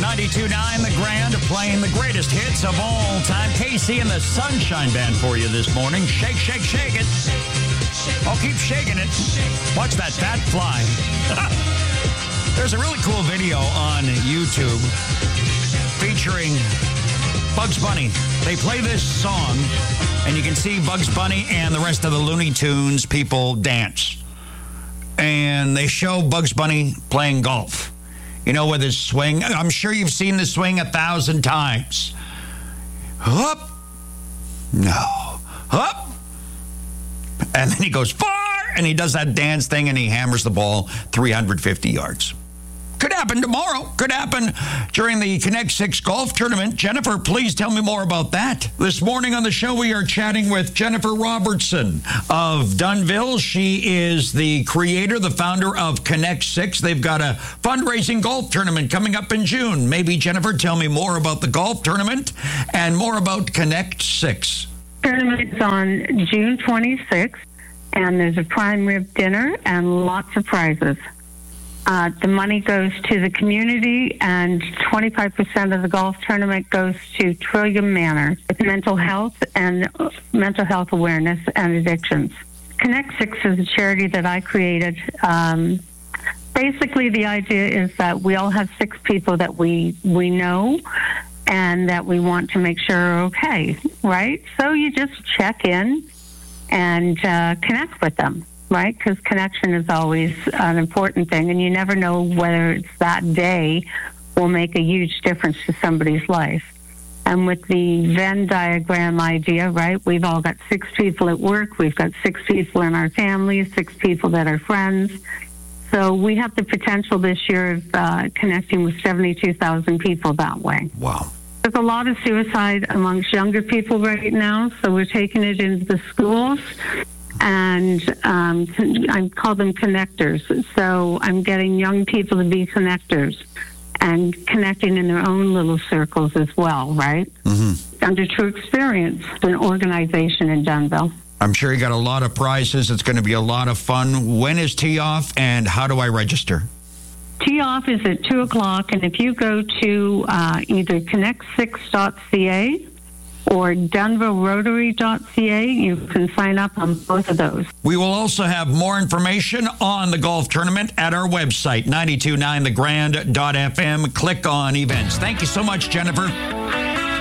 92.9 The Grand playing the greatest hits of all time. Casey and the Sunshine Band for you this morning. Shake, shake, shake it. Oh, keep shaking it. Watch that fat fly. There's a really cool video on YouTube featuring Bugs Bunny. They play this song, and you can see Bugs Bunny and the rest of the Looney Tunes people dance. And they show Bugs Bunny playing golf. You know, with his swing. I'm sure you've seen the swing 1,000 times. Up. No. Up. And then he goes far, and he does that dance thing, and he hammers the ball 350 yards. Could happen tomorrow. Could happen during the Connect 6 golf tournament. Jennifer, please tell me more about that. This morning on the show, we are chatting with Jennifer Robertson of Dunnville. She is the creator, the founder of Connect 6. They've got a fundraising golf tournament coming up in June. Maybe, Jennifer, tell me more about the golf tournament and more about Connect 6. Tournament is on June 26th, and there's a prime rib dinner and lots of prizes. The money goes to the community, and 25% of the golf tournament goes to Trillium Manor. It's mental health and mental health awareness and addictions. Connect 6 is a charity that I created. Basically, the idea is that we all have 6 people that we know and that we want to make sure are okay, right? So you just check in and connect with them. Right? Because connection is always an important thing, and you never know whether it's that day will make a huge difference to somebody's life. And with the Venn diagram idea, right, we've all got 6 people at work, we've got 6 people in our families, 6 people that are friends. So we have the potential this year of connecting with 72,000 people that way. Wow. There's a lot of suicide amongst younger people right now, so we're taking it into the schools. And I call them connectors. So I'm getting young people to be connectors and connecting in their own little circles as well, right? Mm-hmm. Under True Experience, an organization in Dunnville. I'm sure you got a lot of prizes. It's going to be a lot of fun. When is tee off, and how do I register? Tee off is at 2 o'clock, and if you go to either connect6.ca or DunnvilleRotary.ca, you can sign up on both of those. We will also have more information on the golf tournament at our website, 929thegrand.fm. Click on events. Thank you so much, Jennifer.